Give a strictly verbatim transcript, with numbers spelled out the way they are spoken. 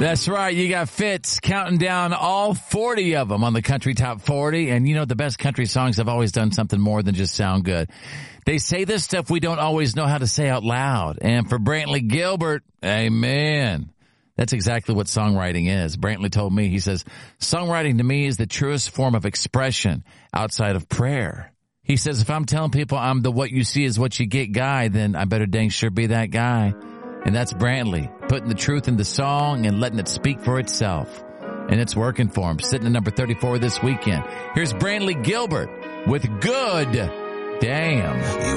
That's right. You got Fitz counting down all forty of them on the Country Top forty. And you know, the best country songs have always done something more than just sound good. They say this stuff we don't always know how to say out loud. And for Brantley Gilbert, amen. That's exactly what songwriting is. Brantley told me, he says, songwriting to me is the truest form of expression outside of prayer. He says, if I'm telling people I'm the what you see is what you get guy, then I better dang sure be that guy. And that's Brantley, putting the truth in the song and letting it speak for itself. And it's working for him, sitting at number thirty-four this weekend. Here's Brantley Gilbert with Good Damn.